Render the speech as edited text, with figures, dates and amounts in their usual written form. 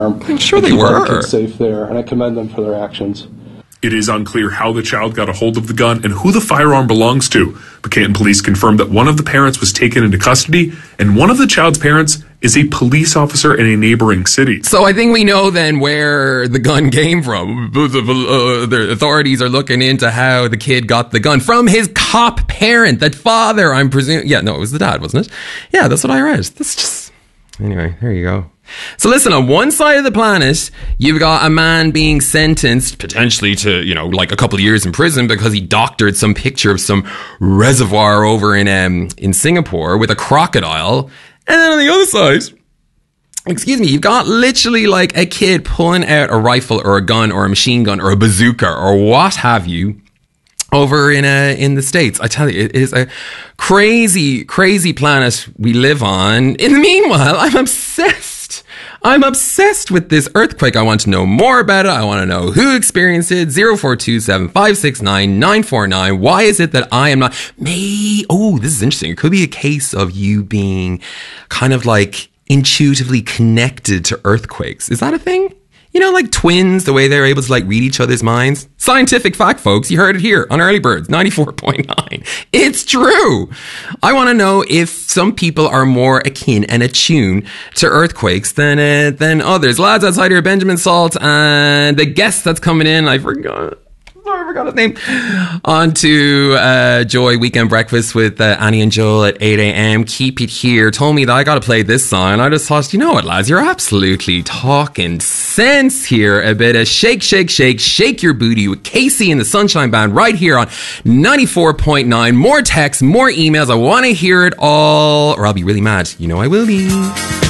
I'm sure they were. Kids safe there, and I commend them for their actions. It is unclear how the child got a hold of the gun and who the firearm belongs to, but Canton police confirmed that one of the parents was taken into custody, and one of the child's parents is a police officer in a neighboring city. So I think we know then where the gun came from. The authorities are looking into how the kid got the gun from his cop parent, that father, I'm presuming. Yeah, no, it was the dad, wasn't it? Yeah, that's what I read. That's just... Anyway, there you go. So listen, on one side of the planet, you've got a man being sentenced potentially to, like a couple of years in prison because he doctored some picture of some reservoir over in Singapore with a crocodile. And then on the other side, you've got literally like a kid pulling out a rifle or a gun or a machine gun or a bazooka or what have you over in the States. I tell you, it is a crazy, crazy planet we live on. In the meanwhile, I'm obsessed with this earthquake. I want to know more about it. I want to know who experienced it. 0427-569-949. Why is it that I am not... Oh, this is interesting. It could be a case of you being kind of like intuitively connected to earthquakes. Is that a thing? Like twins, the way they're able to like read each other's minds. Scientific fact, folks. You heard it here on Early Birds 94.9. It's true. I want to know if some people are more akin and attuned to earthquakes than others. Lads outside here, Benjamin Salt, and the guest that's coming in, I forgot his name. On to Joy Weekend Breakfast with Annie and Joel at 8 a.m. Keep it here. Told me that I got to play this song. And I just thought, you know what, lads? You're absolutely talking sense here. A bit of shake, shake, shake, shake your booty with Casey and the Sunshine Band right here on 94.9. More texts, more emails. I want to hear it all, or I'll be really mad. I will be.